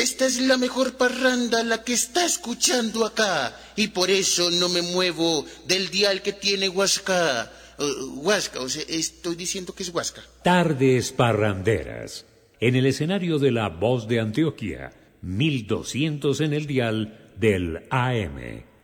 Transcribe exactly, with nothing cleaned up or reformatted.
esta es la mejor parranda la que está escuchando acá, y por eso no me muevo del dial que tiene Huasca. Uh, Huasca, o sea, estoy diciendo que es Huasca. Tardes parranderas. En el escenario de La Voz de Antioquia, mil doscientos en el dial del A M.